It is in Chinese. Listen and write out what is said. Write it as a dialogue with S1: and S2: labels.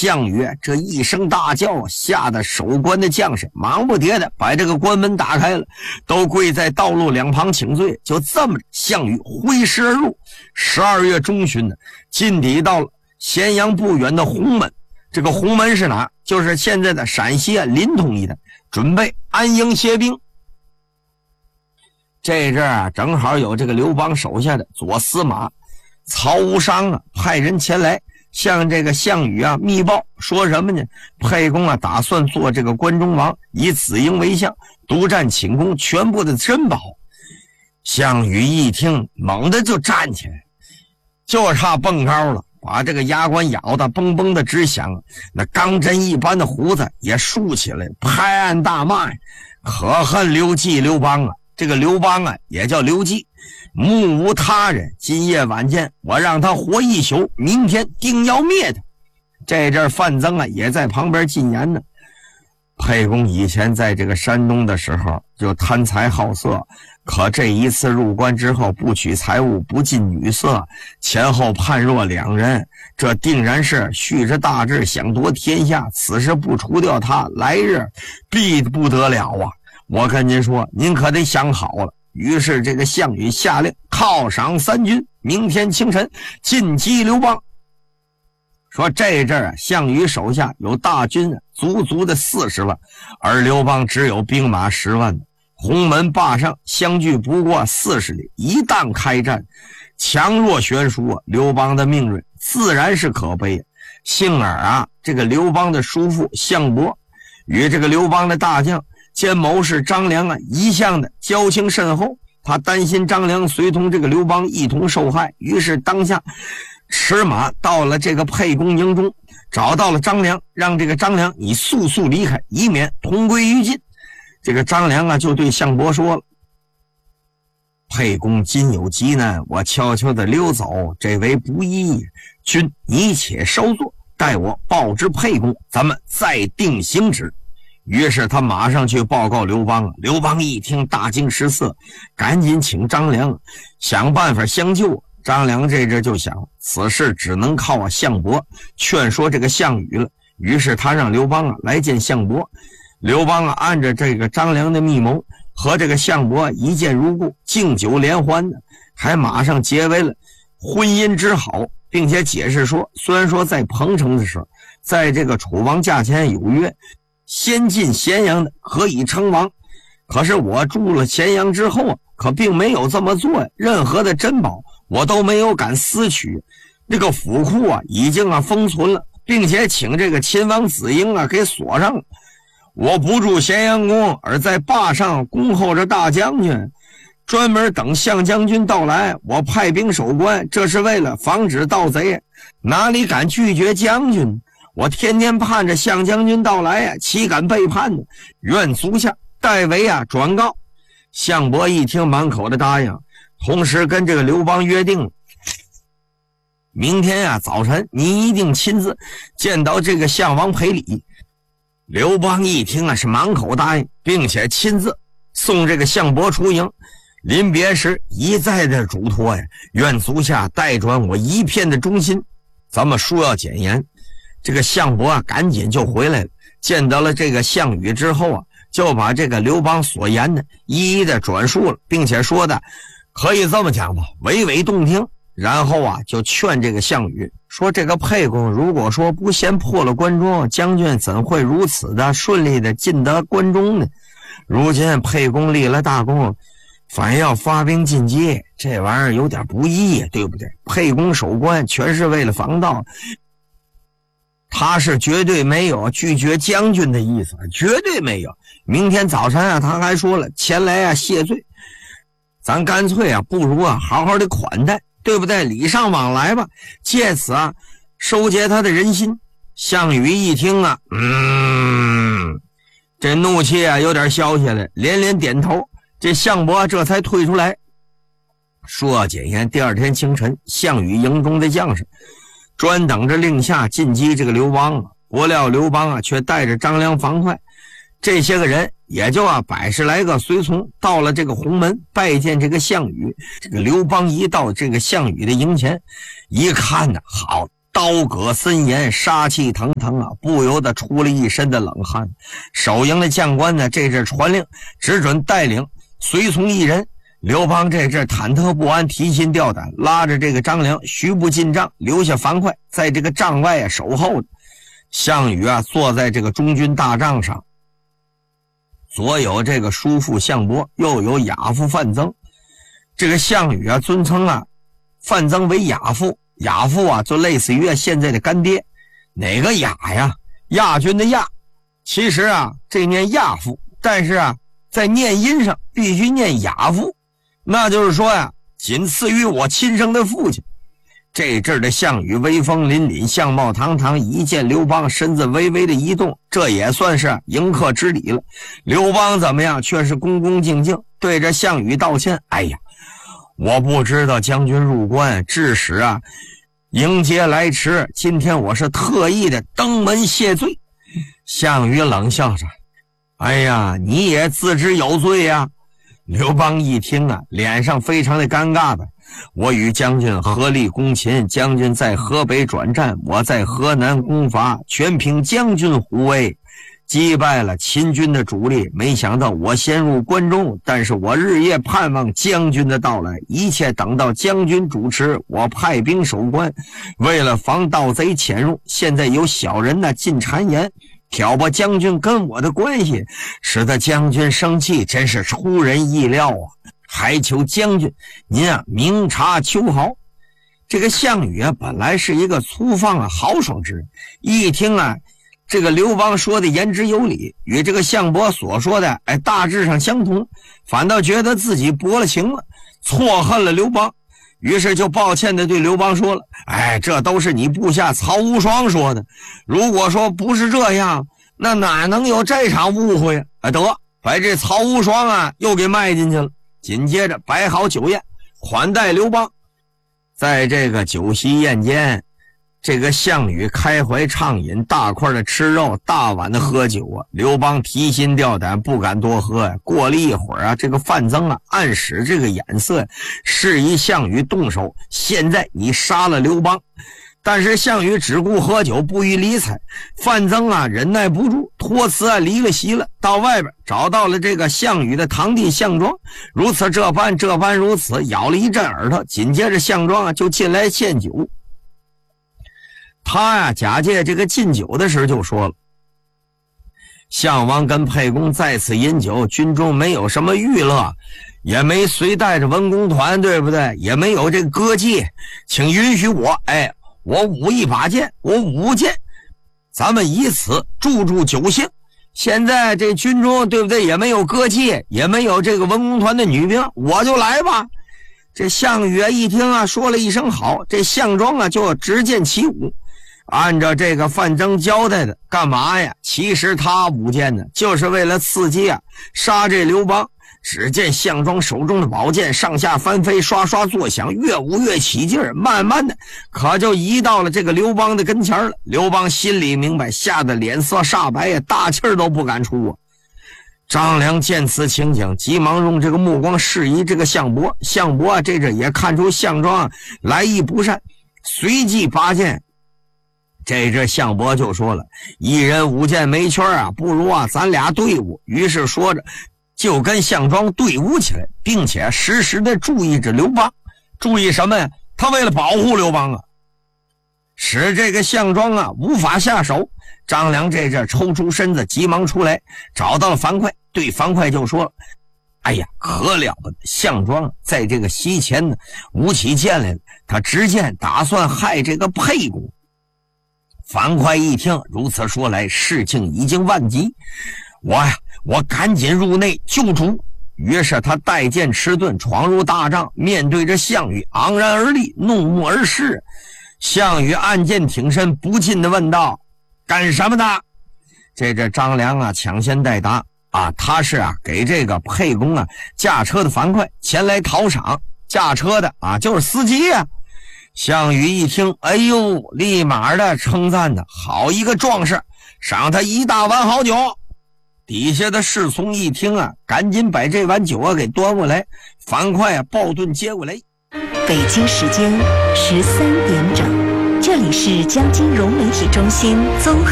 S1: 项羽这一声大叫，吓得守关的将士忙不迭的把这个关门打开了，都跪在道路两旁请罪。就这么着，项羽挥师而入。12月中旬呢，进抵到了咸阳不远的鸿门。这个鸿门是哪？就是现在的陕西临潼一带，准备安营歇兵。这阵啊，正好有这个刘邦手下的左司马曹无伤啊，派人前来向这个项羽啊密报，说什么呢？沛公啊打算做这个关中王，以子婴为相，独占寝宫全部的珍宝。项羽一听，猛地就站起来，就差蹦高了，把这个牙关咬得嘣嘣的直响，那钢针一般的胡子也竖起来，拍案大骂呀：“可恨刘季刘邦啊！这个刘邦啊，也叫刘季，目无他人。今夜晚间，我让他活一宿，明天定要灭他。”这阵范增啊，也在旁边进言呢。沛公以前在这个山东的时候就贪财好色，可这一次入关之后，不取财物，不近女色，前后判若两人，这定然是蓄着大志想夺天下。此时不除掉他，来日必不得了啊！我跟您说，您可得想好了。于是这个项羽下令犒赏3军，明天清晨进击刘邦。说这阵啊，项羽手下有大军足足的40万，而刘邦只有兵马10万。鸿门坝上相距不过40里，一旦开战，强弱悬殊啊，刘邦的命运自然是可悲。幸而啊，这个刘邦的叔父项伯与这个刘邦的大将兼谋士张良啊，一向的交情甚厚，他担心张良随同这个刘邦一同受害，于是当下驰马到了这个沛公营中，找到了张良，让这个张良你速速离开，以免同归于尽。这个张良啊，就对项伯说了：“沛公今有急难，我悄悄的溜走，这为不义。君你且稍坐，待我报知沛公，咱们再定行止。”于是他马上去报告刘邦。刘邦一听大惊失色，赶紧请张良想办法相救。张良这阵就想，此事只能靠项伯劝说这个项羽了。于是他让刘邦来见项伯。刘邦按着这个张良的密谋，和这个项伯一见如故，敬酒联欢的，还马上结为了婚姻之好，并且解释说，虽然说在彭城的时候，在这个楚王驾前有约，先进咸阳的可以称王，可是我住了咸阳之后啊，可并没有这么做呀，任何的珍宝我都没有敢私取，这个府库啊已经封存了，并且请这个秦王子婴啊给锁上了。我不住咸阳宫，而在坝上恭候着大将军，专门等项将军到来，我派兵守关，这是为了防止盗贼，哪里敢拒绝将军？我天天盼着项将军到来呀，岂敢背叛呢？愿足下代为转告。项伯一听，满口的答应，同时跟这个刘邦约定了，明天早晨你一定亲自见到这个项王赔礼。刘邦一听是满口答应，并且亲自送这个项伯出营。临别时一再的嘱托呀，愿足下代转我一片的忠心。咱们书要简言，这个项伯赶紧就回来了，见到了这个项羽之后就把这个刘邦所言的一一的转述了，并且说的可以这么讲吧，娓娓动听。然后就劝这个项羽说，这个沛公如果说不先破了关中，将军怎会如此的顺利的进得关中呢？如今沛公立了大功，反要发兵进击，这玩意儿有点不义，对不对？沛公守关全是为了防盗，他是绝对没有拒绝将军的意思，绝对没有。明天早晨他还说了前来谢罪，咱干脆不如好好的款待，对不对？礼尚往来吧，借此收结他的人心。项羽一听这怒气有点消下来，连连点头。这项伯这才退出来。说简言，第二天清晨，项羽营中的将士专等着令下进击这个刘邦，不料刘邦却带着张良、樊哙这些个人，也就100来个随从，到了这个鸿门拜见这个项羽。这个刘邦一到这个项羽的营前，一看好， 刀戈森严，杀气腾腾啊，不由得出了一身的冷汗。守营的将官呢，这阵传令，只准带领随从一人。刘邦这阵忐忑不安，提心吊胆，拉着这个张良徐步进帐，留下樊哙在这个帐外守候着。项羽啊，坐在这个中军大帐上，左有这个叔父项伯，右有亚父范增。这个项羽啊，尊称啊范增为亚父，亚父啊就类似于现在的干爹。哪个亚呀？亚军的亚。其实啊这念亚父，但是啊在念音上必须念亚父，那就是说呀仅次于我亲生的父亲。这阵的项羽威风凛凛，相貌堂堂，一见刘邦身子微微的移动，这也算是迎客之礼了。刘邦怎么样？却是恭恭敬敬对着项羽道歉。哎呀，我不知道将军入关，致使啊迎接来迟，今天我是特意的登门谢罪。项羽冷笑着，哎呀，你也自知有罪呀。刘邦一听啊，脸上非常的尴尬的，我与将军合力攻秦，将军在河北转战，我在河南攻伐，全凭将军虎威，击败了秦军的主力。没想到我先入关中，但是我日夜盼望将军的到来，一切等到将军主持，我派兵守关，为了防盗贼潜入，现在有小人呢进谗言，挑拨将军跟我的关系，使得将军生气，真是出人意料啊！还求将军您啊明察秋毫。这个项羽啊本来是一个粗放啊豪爽之人，一听啊这个刘邦说的言之有理，与这个项伯所说的大致上相同，反倒觉得自己薄了情了，错恨了刘邦，于是就抱歉的对刘邦说了，这都是你部下曹无双说的，如果说不是这样，那哪能有这场误会啊？得把这曹无双啊又给卖进去了。紧接着摆好酒宴款待刘邦。在这个酒席宴间，这个项羽开怀畅饮，大块的吃肉，大碗的喝酒啊。刘邦提心吊胆，不敢多喝呀。过了一会儿啊，这个范增啊暗使这个眼色，示意项羽动手。现在你杀了刘邦。但是项羽只顾喝酒，不予理睬。范增啊忍耐不住，托辞啊离了席了，到外边找到了这个项羽的堂弟项庄，如此这般如此，咬了一阵耳朵。紧接着项庄啊就进来献酒。他呀假借这个敬酒的时就说了，项王跟沛公在此饮酒，军中没有什么娱乐，也没随带着文工团，对不对？也没有这个歌妓，请允许我我舞一把剑，我舞剑，咱们以此助酒兴。现在这军中对不对，也没有歌妓，也没有这个文工团的女兵，我就来吧。这项羽一听啊，说了一声好，这项庄啊就执剑起舞，按照这个范增交代的，干嘛呀？其实他舞剑呢，就是为了刺激啊杀这刘邦。只见项庄手中的宝剑上下翻飞，刷刷作响，越舞越起劲儿，慢慢的可就移到了这个刘邦的跟前了。刘邦心里明白，吓得脸色煞白呀，大气儿都不敢出啊。张良见此情景，急忙用这个目光示意这个项伯。项伯啊这阵也看出项庄来意不善，随即拔剑。这阵项伯就说了，一人舞剑没趣啊，不如啊咱俩对舞。于是说着就跟项庄对舞起来，并且时时的注意着刘邦。注意什么呀？他为了保护刘邦啊，使这个项庄啊无法下手。张良这阵抽出身子，急忙出来找到了樊哙，对樊哙就说了，可了不得，项庄在这个席前呢舞起剑来了，他执剑打算害这个沛公。樊哙一听如此说来，事情已经万急，我赶紧入内救主。于是他带剑持盾闯入大帐，面对着项羽昂然而立，怒目而视。项羽按剑挺身，不禁地问道，干什么的？这张良啊抢先代答啊，他是啊给这个沛公啊驾车的樊哙前来讨赏，驾车的啊就是司机啊。项羽一听，立马的称赞的，好一个壮士，赏他一大碗好酒。底下的侍从一听啊，赶紧把这碗酒啊给端过来，樊哙啊抱盾接过来。
S2: 北京时间13点整，这里市江金融媒体中心综合